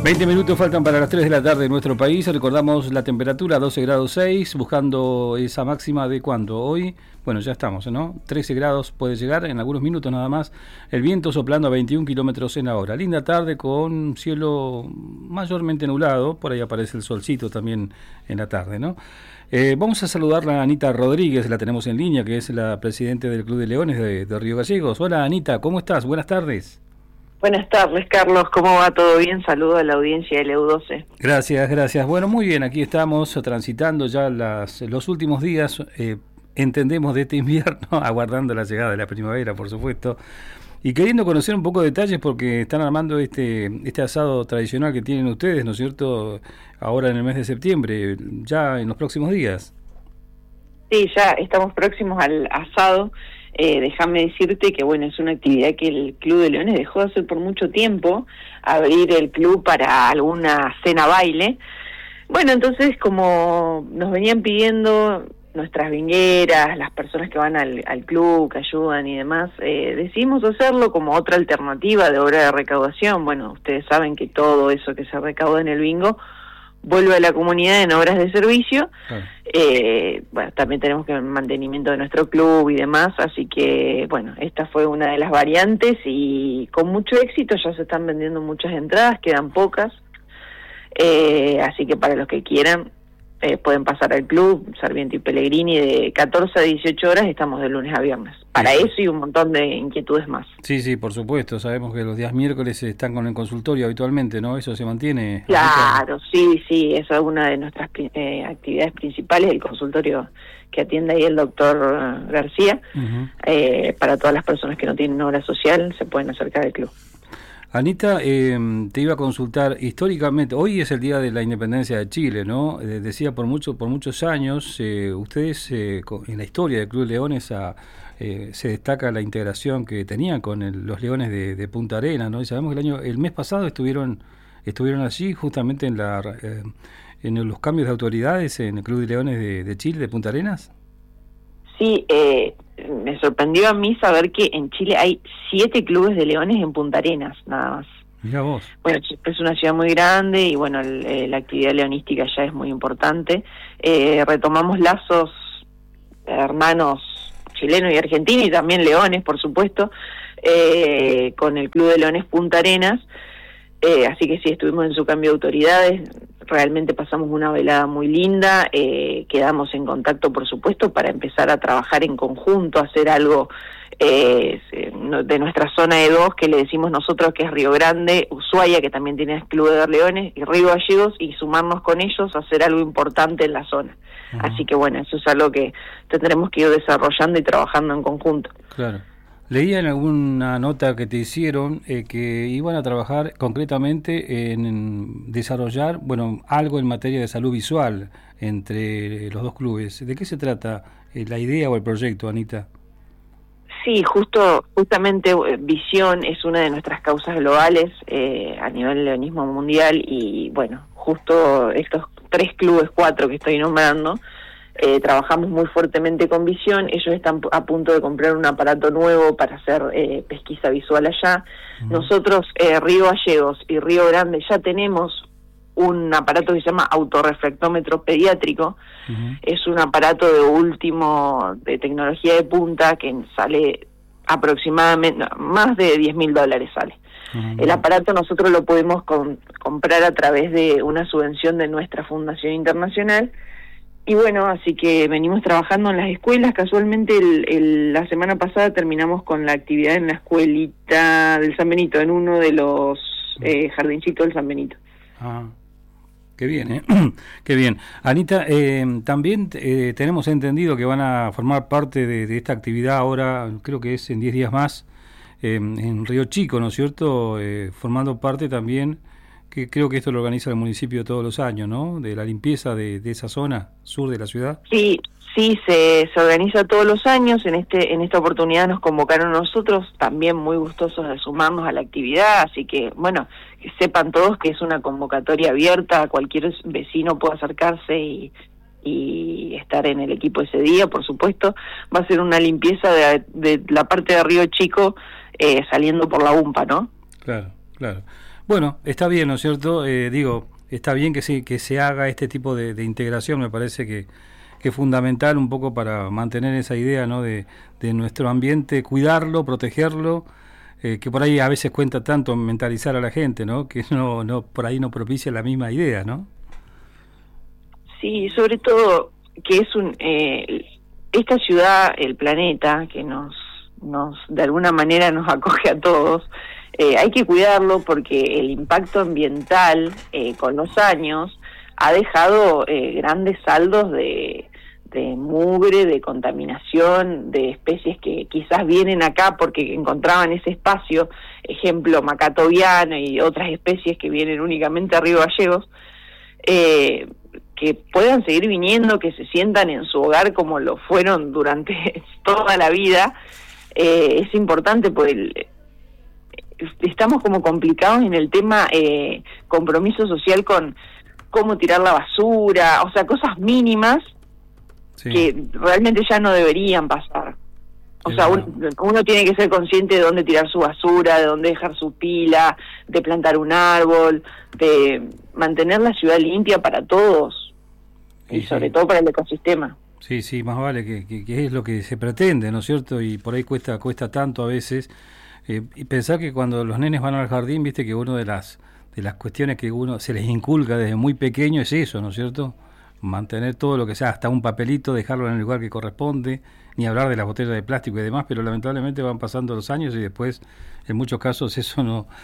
20 minutos faltan para las 3 de la tarde en nuestro país. Recordamos la temperatura 12 grados 6, buscando esa máxima de ¿cuánto? Hoy, bueno, ya estamos, ¿no? 13 grados puede llegar en algunos minutos nada más. El viento soplando a 21 kilómetros en la hora. Linda tarde con cielo mayormente nublado. Por ahí aparece el solcito también en la tarde, ¿no? Vamos a saludar a Anita Rodríguez, la tenemos en línea, que es la presidente del Club de Leones de Río Gallegos. Hola Anita, ¿cómo estás? Buenas tardes. Buenas tardes, Carlos. ¿Cómo va? ¿Todo bien? Saludo a la audiencia del EU12. Gracias. Bueno, muy bien. Aquí estamos transitando ya los últimos días, entendemos, de este invierno, aguardando la llegada de la primavera, por supuesto, y queriendo conocer un poco de detalles porque están armando este asado tradicional que tienen ustedes, ¿no es cierto?, ahora en el mes de septiembre, ya en los próximos días. Sí, ya estamos próximos al asado. Déjame decirte que bueno, es una actividad que el Club de Leones dejó de hacer por mucho tiempo, abrir el club para alguna cena baile. Bueno, entonces como nos venían pidiendo nuestras vingueras, las personas que van al club, que ayudan y demás, decidimos hacerlo como otra alternativa de obra de recaudación. Bueno, ustedes saben que todo eso que se recauda en el bingo vuelve a la comunidad en obras de servicio. Bueno, también tenemos que el mantenimiento de nuestro club y demás, así que bueno, esta fue una de las variantes y con mucho éxito. Ya se están vendiendo muchas entradas, quedan pocas, así que para los que quieran pueden pasar al club Sarmiento y Pellegrini de 14 a 18 horas, estamos de lunes a viernes. Para eso y un montón de inquietudes más. Sí, por supuesto, sabemos que los días miércoles están con el consultorio habitualmente, ¿no? ¿Eso se mantiene? Claro, sí, esa es una de nuestras actividades principales, el consultorio que atiende ahí el doctor García. Para todas las personas que no tienen obra social, se pueden acercar al club. Anita, te iba a consultar, históricamente, hoy es el Día de la Independencia de Chile, ¿no? Decía por muchos años, ustedes en la historia del Club Leones se destaca la integración que tenían con los Leones de Punta Arenas, ¿no? Y sabemos que el mes pasado estuvieron allí justamente en los cambios de autoridades en el Club de Leones de Chile, de Punta Arenas. Sí, me sorprendió a mí saber que en Chile hay 7 clubes de leones en Punta Arenas, nada más. Mirá vos. Bueno, es una ciudad muy grande y bueno, la actividad leonística ya es muy importante. Retomamos lazos hermanos chilenos y argentinos y también leones, por supuesto, con el Club de Leones Punta Arenas. Así que sí, estuvimos en su cambio de autoridades, realmente pasamos una velada muy linda, quedamos en contacto por supuesto para empezar a trabajar en conjunto, hacer algo de nuestra zona de dos, que le decimos nosotros que es Río Grande, Ushuaia, que también tiene el Club de Leones, y Río Gallegos, y sumarnos con ellos a hacer algo importante en la zona. Así que bueno, eso es algo que tendremos que ir desarrollando y trabajando en conjunto. Claro. Leía en alguna nota que te hicieron que iban a trabajar concretamente en desarrollar, bueno, algo en materia de salud visual entre los dos clubes. ¿De qué se trata la idea o el proyecto, Anita? Sí, justamente visión es una de nuestras causas globales a nivel leonismo mundial y bueno, justo estos 4 que estoy nombrando, trabajamos muy fuertemente con visión. Ellos están a punto de comprar un aparato nuevo para hacer pesquisa visual allá. Nosotros, Río Gallegos y Río Grande, ya tenemos un aparato que se llama autorreflectómetro pediátrico. Es un aparato de tecnología de punta que sale aproximadamente más de $10.000 sale. El aparato nosotros lo podemos comprar a través de una subvención de nuestra fundación internacional. Y bueno, así que venimos trabajando en las escuelas. Casualmente la semana pasada terminamos con la actividad en la escuelita del San Benito, en uno de los jardincitos del San Benito. Qué bien, qué bien. Anita, también tenemos entendido que van a formar parte de esta actividad ahora, creo que es en 10 días más, en Río Chico, ¿no es cierto? Formando parte también, que creo que esto lo organiza el municipio todos los años, ¿no? De la limpieza de esa zona sur de la ciudad. Sí, se organiza todos los años. En esta oportunidad nos convocaron a nosotros, también muy gustosos de sumarnos a la actividad, así que bueno, que sepan todos que es una convocatoria abierta, cualquier vecino puede acercarse y estar en el equipo ese día, por supuesto. Va a ser una limpieza de la parte de Río Chico, saliendo por la UMPA, ¿no? Claro. claro. Bueno, está bien, ¿no es cierto? Digo, está bien que se haga este tipo de integración, me parece que es fundamental un poco para mantener esa idea, ¿no? De nuestro ambiente, cuidarlo, protegerlo, que por ahí a veces cuenta tanto mentalizar a la gente, ¿no? Que no por ahí no propicia la misma idea, ¿no? Sí, sobre todo que es esta ciudad, el planeta, que nos de alguna manera nos acoge a todos, hay que cuidarlo porque el impacto ambiental con los años ha dejado grandes saldos de mugre, de contaminación, de especies que quizás vienen acá porque encontraban ese espacio, ejemplo macatoviano y otras especies que vienen únicamente a Río Gallegos, que puedan seguir viniendo, que se sientan en su hogar como lo fueron durante toda la vida, es importante porque estamos como complicados en el tema compromiso social con cómo tirar la basura, o sea, cosas mínimas que realmente ya no deberían pasar. O sea, uno tiene que ser consciente de dónde tirar su basura, de dónde dejar su pila, de plantar un árbol, de mantener la ciudad limpia para todos y sobre todo para el ecosistema. Sí, más vale que es lo que se pretende, ¿no es cierto? Y por ahí cuesta tanto a veces. Y pensar que cuando los nenes van al jardín, viste que una de las cuestiones que uno se les inculca desde muy pequeño es eso, ¿no es cierto? Mantener todo lo que sea, hasta un papelito, dejarlo en el lugar que corresponde, ni hablar de las botellas de plástico y demás, pero lamentablemente van pasando los años y después, en muchos casos, eso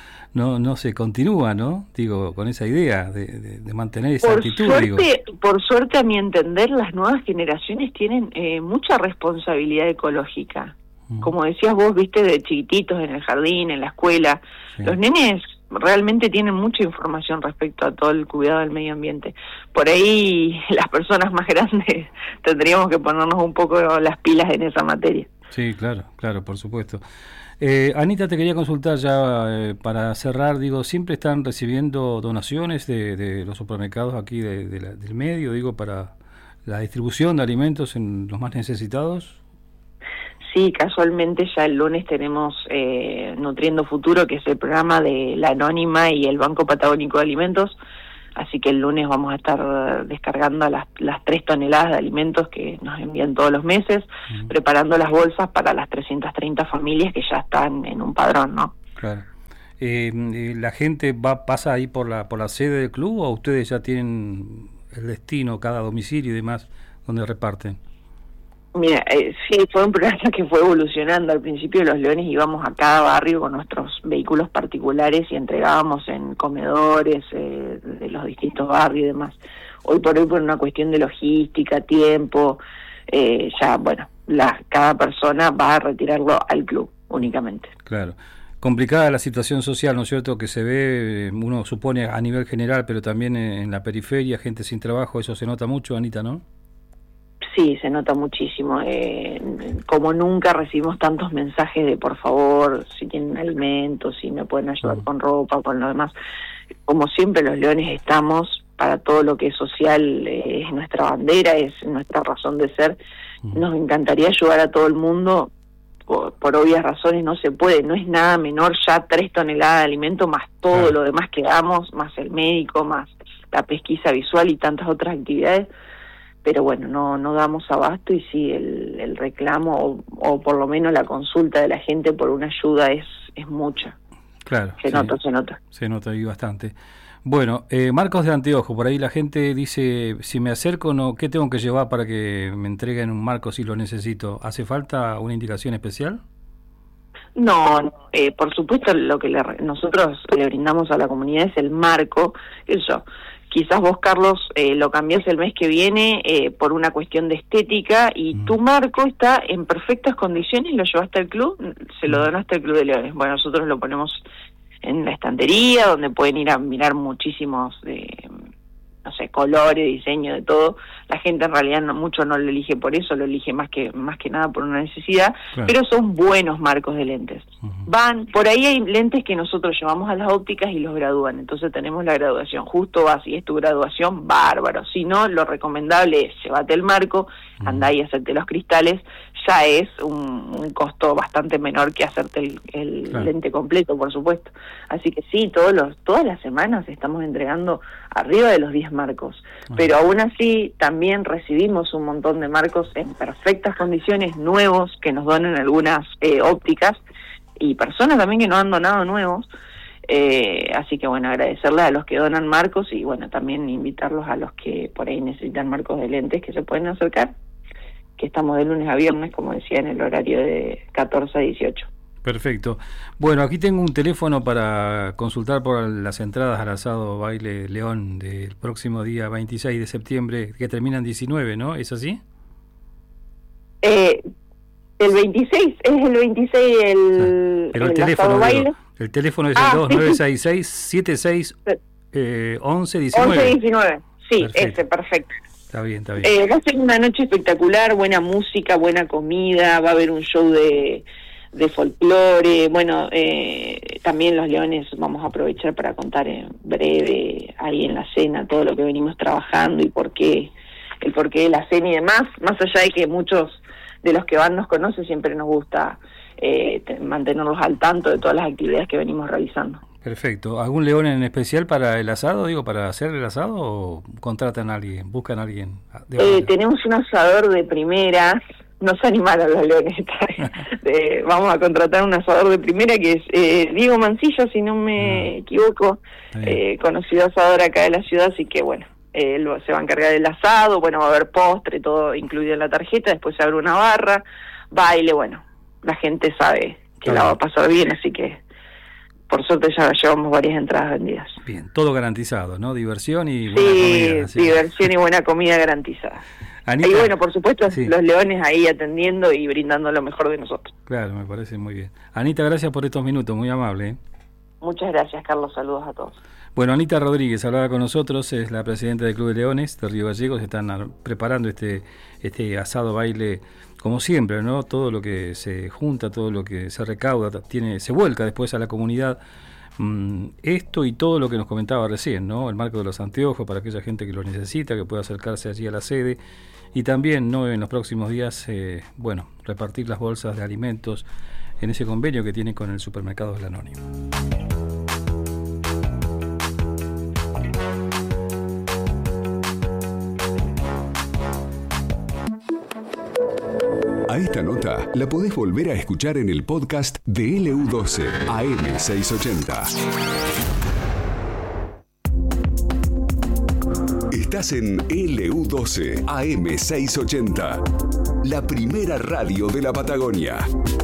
no se continúa, ¿no? Digo, con esa idea de mantener esa actitud. Por suerte, a mi entender, las nuevas generaciones tienen mucha responsabilidad ecológica. Como decías vos, viste, de chiquititos en el jardín, en la escuela, los nenes realmente tienen mucha información respecto a todo el cuidado del medio ambiente. Por ahí las personas más grandes tendríamos que ponernos un poco las pilas en esa materia. Sí, claro, por supuesto. Anita, te quería consultar ya para cerrar, digo, ¿siempre están recibiendo donaciones de los supermercados aquí del medio, digo, para la distribución de alimentos en los más necesitados? Sí, casualmente ya el lunes tenemos Nutriendo Futuro, que es el programa de La Anónima y el Banco Patagónico de Alimentos, así que el lunes vamos a estar descargando las 3 toneladas de alimentos que nos envían todos los meses, preparando las bolsas para las 330 familias que ya están en un padrón, ¿no? Claro. ¿La gente pasa ahí por la sede del club o ustedes ya tienen el destino, cada domicilio y demás, donde reparten? Mira, sí, fue un programa que fue evolucionando. Al principio los Leones íbamos a cada barrio con nuestros vehículos particulares y entregábamos en comedores de los distintos barrios y demás. Hoy por una cuestión de logística, tiempo, ya, bueno, cada persona va a retirarlo al club únicamente. Claro. Complicada la situación social, ¿no es cierto?, que se ve, uno supone a nivel general, pero también en la periferia, gente sin trabajo, eso se nota mucho, Anita, ¿no? Sí, se nota muchísimo. Como nunca recibimos tantos mensajes de por favor, si tienen alimentos, si me pueden ayudar con ropa, con lo demás. Como siempre los Leones estamos para todo lo que es social, es nuestra bandera, es nuestra razón de ser. Nos encantaría ayudar a todo el mundo, por obvias razones no se puede, no es nada menor ya 3 toneladas de alimento más todo lo demás que damos, más el médico, más la pesquisa visual y tantas otras actividades. Pero bueno, no damos abasto y sí, el reclamo o por lo menos la consulta de la gente por una ayuda es mucha. Claro. Se nota. Se nota ahí bastante. Bueno, marcos de anteojo, por ahí la gente dice, si me acerco, ¿qué tengo que llevar para que me entreguen un marco si lo necesito? ¿Hace falta una indicación especial? No, por supuesto lo que nosotros le brindamos a la comunidad es el marco, eso. Quizás vos, Carlos, lo cambiás el mes que viene por una cuestión de estética y tu marco está en perfectas condiciones, lo llevaste al club, se lo donaste al Club de Leones. Bueno, nosotros lo ponemos en la estantería, donde pueden ir a mirar muchísimos, colores, diseño, de todo. la gente en realidad mucho no lo elige por eso, lo elige más que nada por una necesidad, claro. Pero son buenos marcos de lentes. Uh-huh. Por ahí hay lentes que nosotros llevamos a las ópticas y los gradúan, entonces tenemos la graduación, justo vas y es tu graduación, bárbaro. Si no, lo recomendable es llévate el marco, uh-huh. Andá y hacerte los cristales, ya es un costo bastante menor que hacerte el claro. Lente completo, por supuesto. Así que sí, todas las semanas estamos entregando arriba de los 10 marcos, uh-huh. Pero aún así también recibimos un montón de marcos en perfectas condiciones, nuevos, que nos donan algunas ópticas, y personas también que nos han donado nuevos, así que bueno, agradecerles a los que donan marcos y bueno, también invitarlos a los que por ahí necesitan marcos de lentes que se pueden acercar, que estamos de lunes a viernes, como decía, en el horario de 14 a 18. Perfecto. Bueno, aquí tengo un teléfono para consultar por las entradas al asado Baile León del próximo día 26 de septiembre, que termina en 19, ¿no? ¿Es así? El 26, es el 26 el teléfono, asado Baile. El teléfono es el 2966-761119. Sí, perfecto. Ese, perfecto. Está bien. Va a ser una noche espectacular, buena música, buena comida, va a haber un show de folclore, bueno, también los leones vamos a aprovechar para contar en breve ahí en la cena todo lo que venimos trabajando y el porqué de la cena y demás, más allá de que muchos de los que van nos conocen, siempre nos gusta mantenerlos al tanto de todas las actividades que venimos realizando. Perfecto. ¿Algún león en especial para el asado, para hacer el asado, o contratan a alguien, buscan a alguien? Tenemos un asador de primera. No se animaron los leones. Vamos a contratar un asador de primera que es Diego Mancilla, si no me equivoco, conocido asador acá de la ciudad, así que bueno, él se va a encargar del asado, bueno, va a haber postre, todo incluido en la tarjeta, después se abre una barra, baile, bueno, la gente sabe que la va a pasar bien, así que por suerte ya llevamos varias entradas vendidas. Bien, todo garantizado, ¿no? Diversión y buena comida. Sí, diversión y buena comida garantizada. Anita, y bueno, por supuesto, los leones ahí atendiendo y brindando lo mejor de nosotros. Claro, me parece muy bien. Anita, gracias por estos minutos, muy amable. Muchas gracias, Carlos, saludos a todos. Bueno, Anita Rodríguez hablaba con nosotros, es la presidenta del Club de Leones de Río Gallegos. Están preparando este asado baile, como siempre, ¿no? Todo lo que se junta, todo lo que se recauda, se vuelca después a la comunidad. Esto y todo lo que nos comentaba recién, ¿no? El marco de los anteojos para aquella gente que lo necesita, que pueda acercarse allí a la sede, y también, ¿no?, en los próximos días, repartir las bolsas de alimentos en ese convenio que tiene con el supermercado del Anónimo. A esta nota la podés volver a escuchar en el podcast de LU12 AM680. Estás en LU12 AM680, la primera radio de la Patagonia.